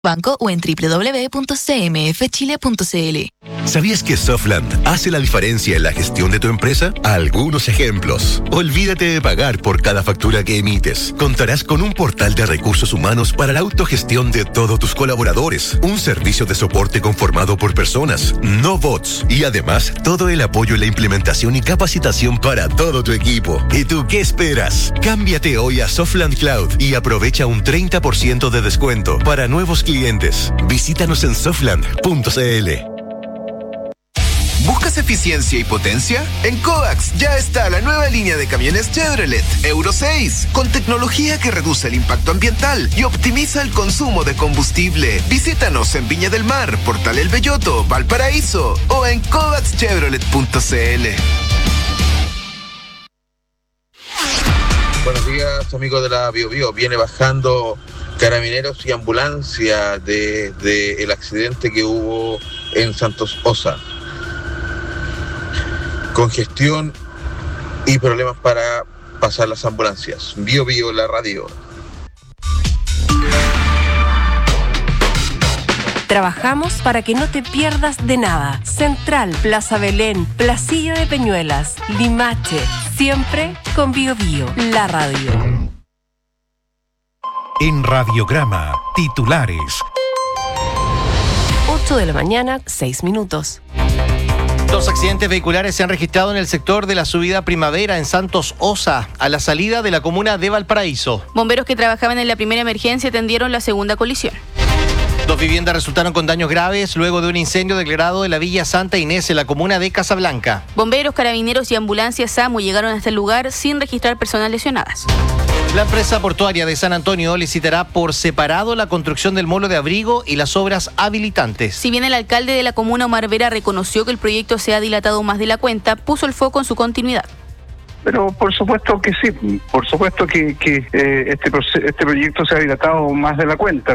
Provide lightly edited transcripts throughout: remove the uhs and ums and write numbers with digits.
banco o en www.cmfchile.cl. ¿Sabías que Softland hace la diferencia en la gestión de tu empresa? Algunos ejemplos. Olvídate de pagar por cada factura que emites. Contarás con un portal de recursos humanos para la autogestión de todos tus colaboradores. Un servicio de soporte conformado por personas, no bots. Y además, todo el apoyo en la implementación y capacitación para todo tu equipo. ¿Y tú qué esperas? Cámbiate hoy a Softland Cloud y aprovecha un 30% de descuento para nuevos clientes. Visítanos en softland.cl. ¿Buscas eficiencia y potencia? En Coax ya está la nueva línea de camiones Chevrolet Euro 6, con tecnología que reduce el impacto ambiental y optimiza el consumo de combustible. Visítanos en Viña del Mar, Portal El Belloto, Valparaíso o en coaxchevrolet.cl. Buenos días, amigos de la BioBio. Viene bajando carabineros y ambulancia de el accidente que hubo en Santos Osa. Congestión y problemas para pasar las ambulancias. BioBio, la radio. Trabajamos para que no te pierdas de nada. Central, Plaza Belén, Placilla de Peñuelas, Limache. Siempre con BioBio, la radio. En Radiograma, titulares. 8 de la mañana, 6 minutos. 2 accidentes vehiculares se han registrado en el sector de la subida Primavera en Santos Osa, a la salida de la comuna de Valparaíso. Bomberos que trabajaban en la primera emergencia atendieron la segunda colisión. 2 viviendas resultaron con daños graves luego de un incendio declarado en la Villa Santa Inés, en la comuna de Casablanca. Bomberos, carabineros y ambulancias SAMU llegaron hasta el lugar sin registrar personas lesionadas. La empresa portuaria de San Antonio licitará por separado la construcción del molo de abrigo y las obras habilitantes. Si bien el alcalde de la comuna, Omar Vera, reconoció que el proyecto se ha dilatado más de la cuenta, puso el foco en su continuidad. Pero por supuesto que sí, por supuesto que este proyecto se ha dilatado más de la cuenta.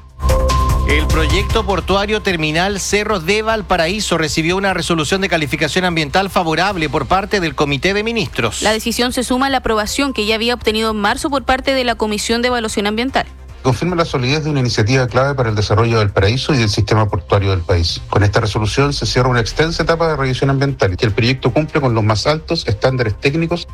El proyecto portuario terminal Cerro de Valparaíso recibió una resolución de calificación ambiental favorable por parte del Comité de Ministros. La decisión se suma a la aprobación que ya había obtenido en marzo por parte de la Comisión de Evaluación Ambiental. Confirma la solidez de una iniciativa clave para el desarrollo del paraíso y del sistema portuario del país. Con esta resolución se cierra una extensa etapa de revisión ambiental y el proyecto cumple con los más altos estándares técnicos.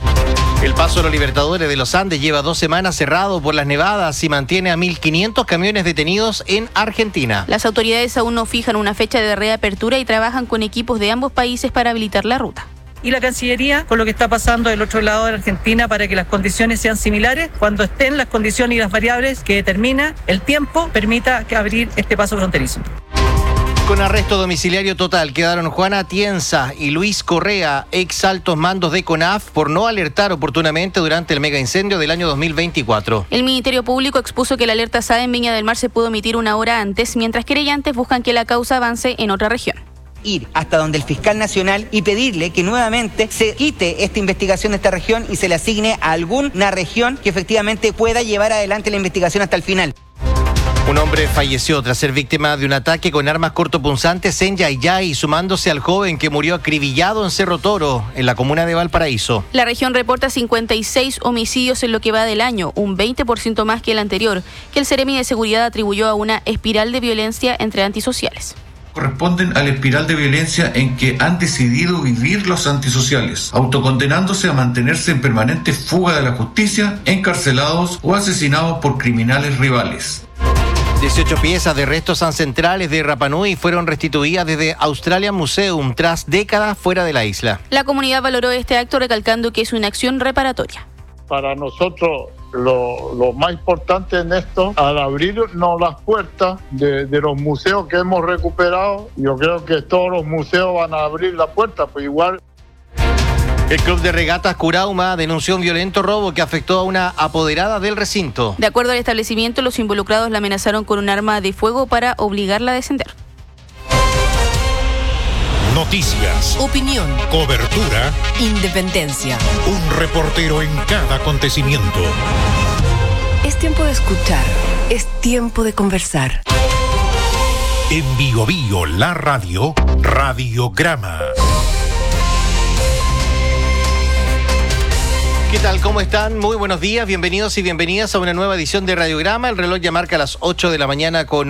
El paso de los Libertadores de los Andes lleva 2 semanas cerrado por las nevadas y mantiene a 1.500 camiones detenidos en Argentina. Las autoridades aún no fijan una fecha de reapertura y trabajan con equipos de ambos países para habilitar la ruta. Y la Cancillería con lo que está pasando del otro lado de la Argentina para que las condiciones sean similares. Cuando estén las condiciones y las variables que determina el tiempo, permita abrir este paso fronterizo. Con arresto domiciliario total quedaron Juana Atienza y Luis Correa, ex altos mandos de CONAF, por no alertar oportunamente durante el megaincendio del año 2024. El Ministerio Público expuso que la alerta SAE en Viña del Mar se pudo emitir 1 hora antes, mientras querellantes buscan que la causa avance en otra región. Ir hasta donde el fiscal nacional y pedirle que nuevamente se quite esta investigación de esta región y se le asigne a alguna región que efectivamente pueda llevar adelante la investigación hasta el final. Un hombre falleció tras ser víctima de un ataque con armas cortopunzantes en Yayay, sumándose al joven que murió acribillado en Cerro Toro, en la comuna de Valparaíso. La región reporta 56 homicidios en lo que va del año, un 20% más que el anterior, que el Seremi de Seguridad atribuyó a una espiral de violencia entre antisociales. Corresponden a la espiral de violencia en que han decidido vivir los antisociales, autocondenándose a mantenerse en permanente fuga de la justicia, encarcelados o asesinados por criminales rivales. 18 piezas de restos ancestrales de Rapa Nui fueron restituidas desde Australian Museum tras décadas fuera de la isla. La comunidad valoró este acto recalcando que es una acción reparatoria. Para nosotros lo más importante en esto, al abrirnos las puertas de los museos que hemos recuperado, yo creo que todos los museos van a abrir la puerta, pues igual. El Club de Regatas Curauma denunció un violento robo que afectó a una apoderada del recinto. De acuerdo al establecimiento, los involucrados la amenazaron con un arma de fuego para obligarla a descender. Noticias, opinión, cobertura, independencia. Un reportero en cada acontecimiento. Es tiempo de escuchar, es tiempo de conversar. En BioBio, la radio, Radiograma. ¿Qué tal? ¿Cómo están? Muy buenos días, bienvenidos y bienvenidas a una nueva edición de Radiograma. El reloj ya marca las 8 de la mañana con